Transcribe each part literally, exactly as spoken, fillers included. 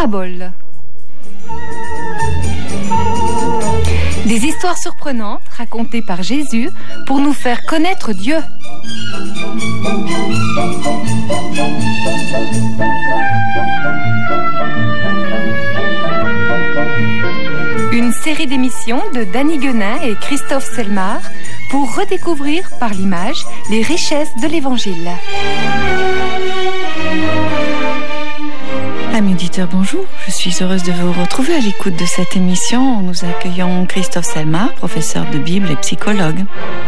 Paraboles. Des histoires surprenantes racontées par Jésus pour nous faire connaître Dieu. Une série d'émissions de Danny Guenin et Christophe Selmar pour redécouvrir par l'image les richesses de l'Évangile. Amis auditeurs, bonjour. Je suis heureuse de vous retrouver à l'écoute de cette émission. Nous accueillons Christophe Selmar, professeur de Bible et psychologue.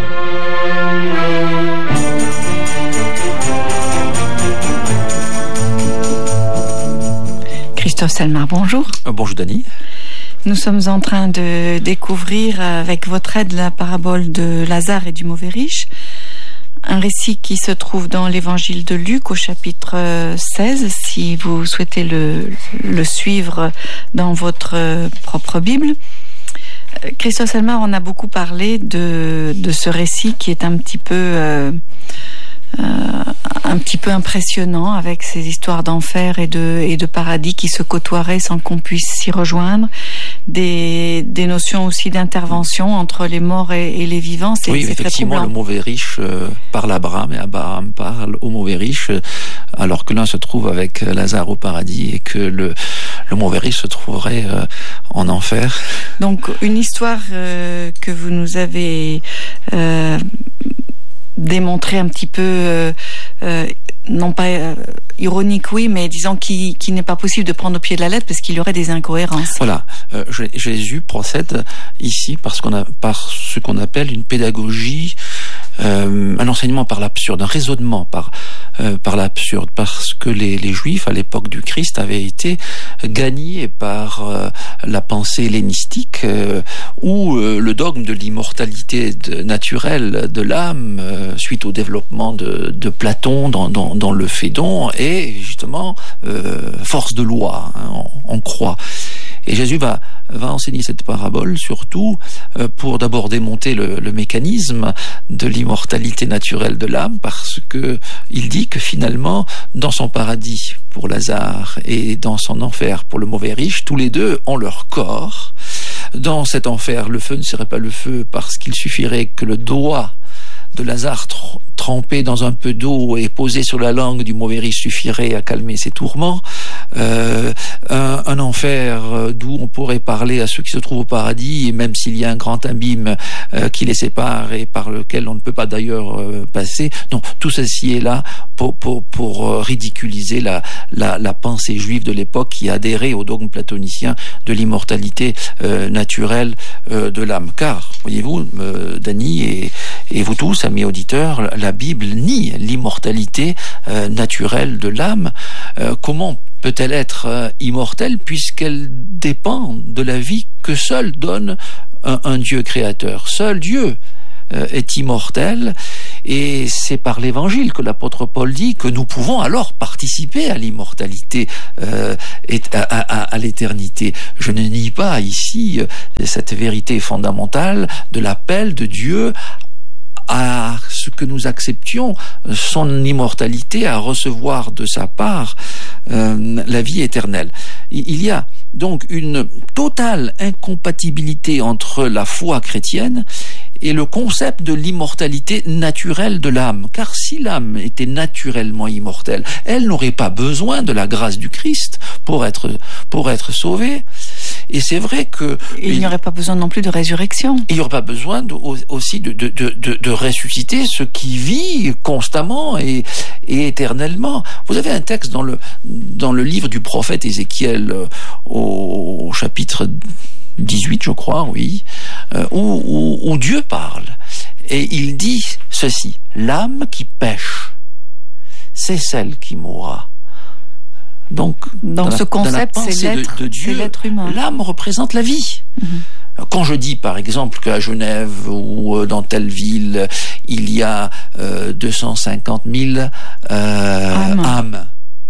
Christophe Selmar, bonjour. Euh, bonjour Dany. Nous sommes en train de découvrir avec votre aide la parabole de Lazare et du mauvais riche. Un récit qui se trouve dans l'évangile de Luc au chapitre seize, si vous souhaitez le, le suivre dans votre propre Bible. Christophe Selmar, on a beaucoup parlé de, de ce récit qui est un petit peu... Euh, Euh, un petit peu impressionnant avec ces histoires d'enfer et de, et de paradis qui se côtoieraient sans qu'on puisse s'y rejoindre, des, des notions aussi d'intervention entre les morts et, et les vivants. C'est, oui, c'est effectivement, le mauvais riche euh, parle à Abraham et Abraham parle au mauvais riche, euh, alors que l'un se trouve avec Lazare au paradis et que le, le mauvais riche se trouverait euh, en enfer. Donc, une histoire euh, que vous nous avez... Euh, démontrer un petit peu, euh, euh, non pas euh, ironique, oui, mais disons qu'il, qu'il n'est pas possible de prendre au pied de la lettre parce qu'il y aurait des incohérences. Voilà, euh, Jésus procède ici par ce qu'on a, par ce qu'on appelle une pédagogie, euh, un enseignement par l'absurde, un raisonnement par euh, par l'absurde, parce que les, les Juifs à l'époque du Christ avaient été gagnés par euh, la pensée hellénistique euh, où euh, le dogme de l'immortalité de, naturelle de l'âme, euh, suite au développement de, de Platon dans, dans, dans le Phédon, est justement euh, force de loi, hein, on, on croit. Et Jésus va, va enseigner cette parabole surtout euh, pour d'abord démonter le, le mécanisme de l'immortalité naturelle de l'âme, parce que il dit que finalement, dans son paradis pour Lazare et dans son enfer pour le mauvais riche, tous les deux ont leur corps. Dans cet enfer, le feu ne serait pas le feu parce qu'il suffirait que le doigt de Lazare tr- trempé dans un peu d'eau et posé sur la langue du mauvais riche suffirait à calmer ses tourments. Euh, un, un enfer d'où on pourrait parler à ceux qui se trouvent au paradis, et même s'il y a un grand abîme euh, qui les sépare et par lequel on ne peut pas d'ailleurs euh, passer. Non, tout ceci est là pour, pour, pour euh, ridiculiser la, la, la pensée juive de l'époque qui adhérait au dogme platonicien de l'immortalité euh, naturelle euh, de l'âme. Car, voyez-vous, euh, Dany et, et vous tous, amis auditeurs, la Bible nie l'immortalité euh, naturelle de l'âme. Euh, comment peut-elle être euh, immortelle puisqu'elle dépend de la vie que seul donne un, un Dieu créateur? Seul Dieu euh, est immortel, et c'est par l'Évangile que l'apôtre Paul dit que nous pouvons alors participer à l'immortalité euh, et à, à, à l'éternité. Je ne nie pas ici euh, cette vérité fondamentale de l'appel de Dieu à ce que nous acceptions son immortalité, à recevoir de sa part euh, la vie éternelle. Il y a donc une totale incompatibilité entre la foi chrétienne et le concept de l'immortalité naturelle de l'âme. Car si l'âme était naturellement immortelle, elle n'aurait pas besoin de la grâce du Christ pour être, pour être sauvée. Et c'est vrai que... Il n'y aurait pas besoin non plus de résurrection. Il n'y aurait pas besoin de, aussi de, de, de, de ressusciter ce qui vit constamment et, et éternellement. Vous avez un texte dans le, dans le livre du prophète Ézéchiel au, au chapitre dix-huit, je crois, oui, où, où, où Dieu parle. Et il dit ceci: l'âme qui pêche, c'est celle qui mourra. Donc, dans, dans ce la, concept, dans c'est, l'être, de, de Dieu, c'est l'être humain. L'âme représente la vie. Mm-hmm. Quand je dis, par exemple, qu'à Genève ou dans telle ville, il y a euh, deux cent cinquante mille euh, âmes. âmes,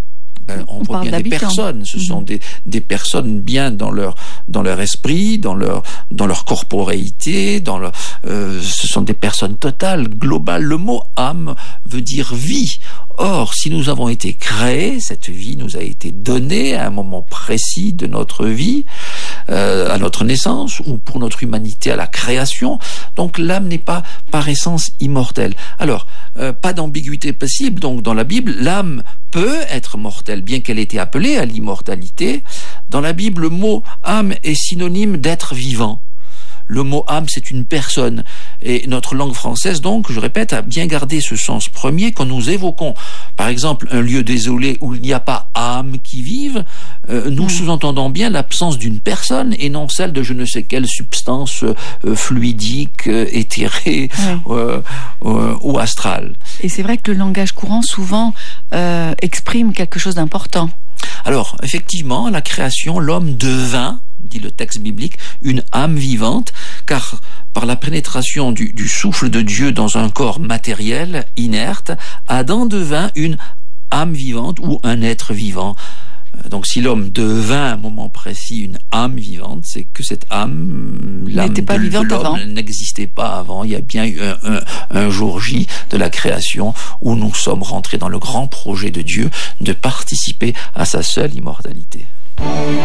Ben, on, on voit bien des personnes. Ce mmh. sont des, des personnes bien dans leur, dans leur esprit, dans leur, dans leur corporéité, dans leur, euh, ce sont des personnes totales, globales. Le mot âme veut dire vie. Or, si nous avons été créés, cette vie nous a été donnée à un moment précis de notre vie, euh, à notre naissance, ou pour notre humanité à la création. Donc l'âme n'est pas par essence immortelle. Alors, euh, pas d'ambiguïté possible. Donc dans la Bible, l'âme peut être mortelle, bien qu'elle ait été appelée à l'immortalité. Dans la Bible, le mot âme est synonyme d'être vivant. Le mot âme, c'est une personne. Et notre langue française, donc, je répète, a bien gardé ce sens premier quand nous évoquons, par exemple, un lieu désolé où il n'y a pas âme qui vive, euh, nous mmh. sous-entendons bien l'absence d'une personne et non celle de je ne sais quelle substance euh, fluidique, euh, éthérée mmh. euh, euh, ou astrale. Et c'est vrai que le langage courant, souvent, euh, exprime quelque chose d'important. Alors, effectivement, à la création, l'homme devint, dit le texte biblique, une âme vivante, car par la pénétration du, du souffle de Dieu dans un corps matériel, inerte, Adam devint une âme vivante ou un être vivant. Donc si l'homme devint à un moment précis une âme vivante, c'est que cette âme, l'âme n'était pas de, vivante de l'homme avant. N'existait pas avant. Il y a bien eu un, un, un jour J de la création où nous sommes rentrés dans le grand projet de Dieu de participer à sa seule immortalité.